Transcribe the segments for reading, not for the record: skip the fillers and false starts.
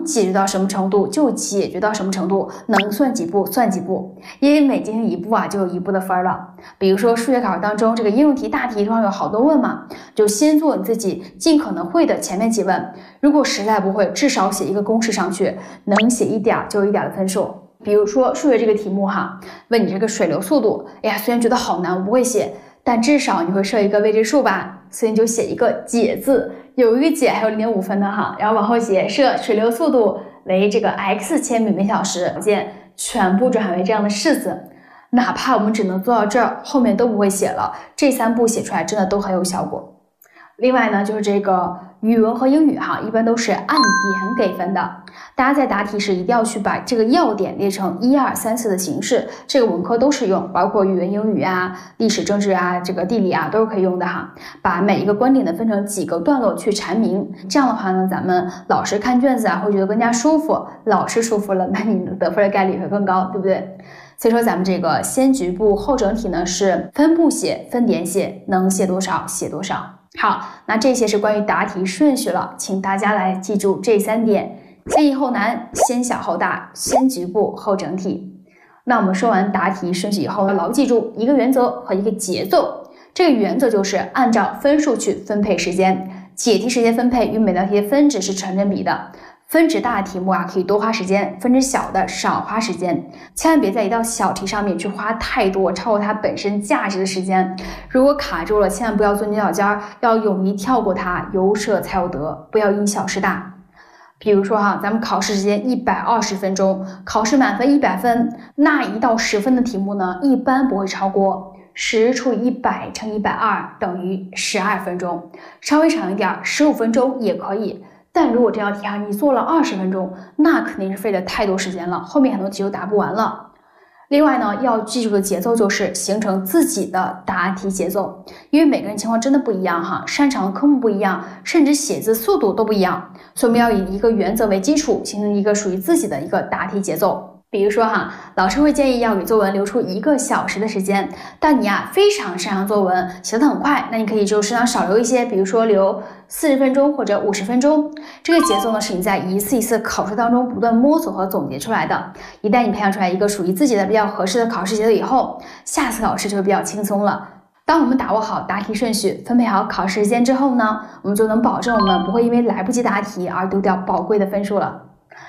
解决到什么程度就解决到什么程度，能算几步算几步，因为每进行一步啊，就有一步的分了。比如说数学考试当中，这个应用题大题通常有好多问嘛，就先做你自己尽可能会的前面几问，如果实在不会，至少写一个公式上去，能写一点就一点的分数。比如说数学这个题目哈，问你这个水流速度，哎呀，虽然觉得好难，我不会写，但至少你会设一个未知数吧，所以你就写一个解字，有一个解还有0.5分的哈，然后往后写设水流速度为这个 x 千米每小时，全部转换为这样的式子。哪怕我们只能做到这儿，后面都不会写了，这3步写出来真的都很有效果。另外呢，就是这个语文和英语哈，一般都是按点给分的。大家在答题时一定要去把这个要点列成1、2、3、4的形式，这个文科都适用，包括语文、英语啊、历史、政治啊、这个地理啊都是可以用的哈。把每一个观点呢分成几个段落去阐明，这样的话呢，咱们老师看卷子啊会觉得更加舒服，老师舒服了，那你得分的概率会更高，对不对？所以说咱们这个先局部后整体呢是分步写、分点写，能写多少写多少。好，那这些是关于答题顺序了，请大家来记住这3点：先易后难，先小后大，先局部后整体。那我们说完答题顺序以后呢，牢记住一个原则和一个节奏。这个原则就是按照分数去分配时间，解题时间分配与每道题的分值是成正比的。分值大的题目啊，可以多花时间；分值小的少花时间。千万别在一道小题上面去花太多超过它本身价值的时间。如果卡住了，千万不要做牛角尖儿，要勇于跳过它，有舍才有得，不要因小失大。比如说哈，咱们考试时间120分钟，考试满分100分，那1到10分的题目呢，一般不会超过10除以100乘120等于12分钟，稍微长一点，15分钟也可以。但如果这道题啊，你做了20分钟，那肯定是费了太多时间了，后面很多题就答不完了。另外呢，要记住的节奏就是形成自己的答题节奏，因为每个人情况真的不一样哈，擅长的科目不一样，甚至写字速度都不一样，所以我们要以一个原则为基础，形成一个属于自己的一个答题节奏。比如说哈，老师会建议要给作文留出1个小时的时间，但你啊非常擅长作文，写得很快，那你可以就适当少留一些，比如说留40分钟或者50分钟。这个节奏呢是你在一次一次考试当中不断摸索和总结出来的。一旦你培养出来一个属于自己的比较合适的考试节奏以后，下次考试就会比较轻松了。当我们把握好答题顺序，分配好考试时间之后呢，我们就能保证我们不会因为来不及答题而丢掉宝贵的分数了。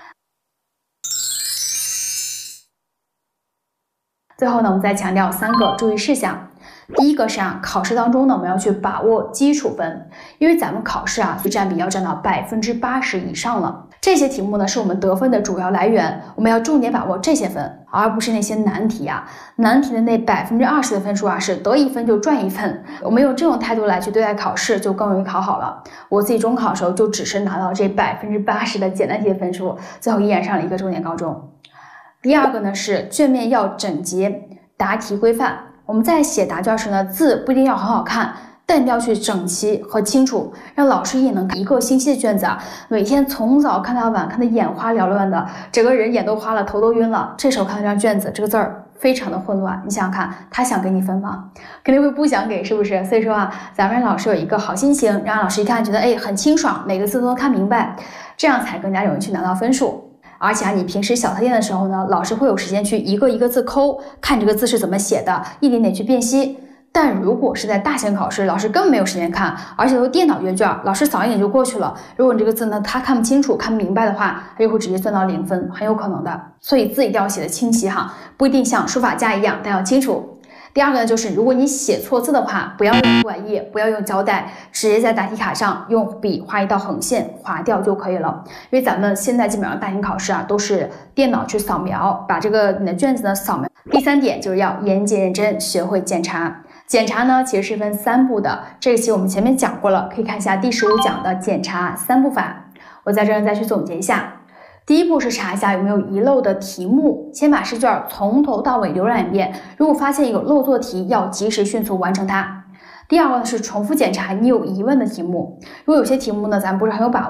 最后呢，我们再强调3个注意事项。第一个是考试当中呢，我们要去把握基础分，因为咱们考试占比要占到80%以上了。这些题目呢，是我们得分的主要来源，我们要重点把握这些分，而不是那些难题难题的那20%的分数是得1分就赚1分。我们用这种态度来去对待考试，就更容易考好了。我自己中考的时候就只是拿到这80%的简单题的分数，最后依然上了一个重点高中。第二个呢是卷面要整洁，答题规范。我们在写答卷时呢，字不一定要很好看，但一定要去整齐和清楚，让老师也能一个星期的卷子每天从早看到晚，看得眼花缭乱的，整个人眼都花了，头都晕了。这时候看到这张卷子，这个字儿非常的混乱，你想想看，他想给你分吗？肯定会不想给，是不是？所以说咱们让老师有一个好心情，让老师一看觉得很清爽，每个字都能看明白，这样才更加容易去拿到分数。而且你平时小测验的时候呢，老师会有时间去一个一个字抠，看这个字是怎么写的，一点点去辨析。但如果是在大型考试，老师根本没有时间看，而且都电脑阅卷，老师扫一眼就过去了。如果你这个字呢，他看不清楚、看不明白的话，他就会直接算到0分，很有可能的。所以字一定要写的清晰不一定像书法家一样，但要清楚。第二个呢，就是如果你写错字的话，不要用管页，不要用胶带，直接在答题卡上用笔画一道横线划掉就可以了。因为咱们现在基本上大型考试都是电脑去扫描，把这个你的卷子呢扫描。第3点就是要严谨认真，学会检查。检查呢其实是分3步的，这个期我们前面讲过了，可以看一下第15讲的检查3步法。我在这儿再去总结一下。第一步是查一下有没有遗漏的题目，先把试卷从头到尾浏览一遍，如果发现有漏做题，要及时迅速完成它。第二个是重复检查你有疑问的题目，如果有些题目呢咱不是很有把握，